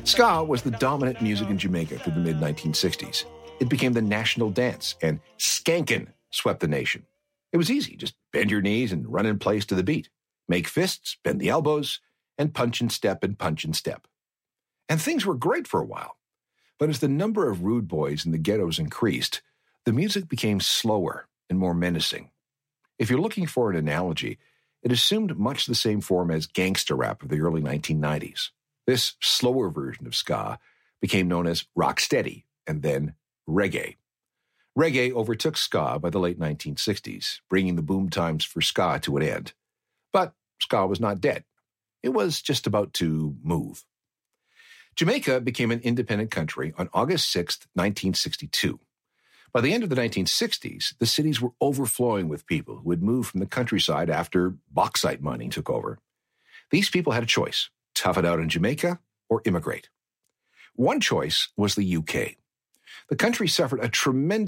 Ska was the dominant music in Jamaica through the mid-1960s. It became the national dance, and skankin' swept the nation. It was easy. Just bend your knees and run in place to the beat. Make fists, bend the elbows, and punch and step and punch and step. And things were great for a while. But as the number of rude boys in the ghettos increased, the music became slower and more menacing. If you're looking for an analogy, it assumed much the same form as gangster rap of the early 1990s. This slower version of ska became known as rocksteady and then reggae. Reggae overtook ska by the late 1960s, bringing the boom times for ska to an end. But ska was not dead. It was just about to move. Jamaica became an independent country on August 6, 1962. By the end of the 1960s, the cities were overflowing with people who had moved from the countryside after bauxite mining took over. These people had a choice: tough it out in Jamaica or immigrate. One choice was the UK. The country suffered a tremendous